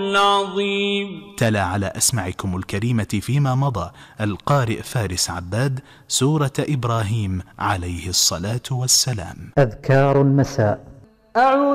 العظيم. تلا على أسمعكم الكريمة فيما مضى القارئ فارس عباد سورة إبراهيم عليه الصلاة والسلام. أذكار المساء.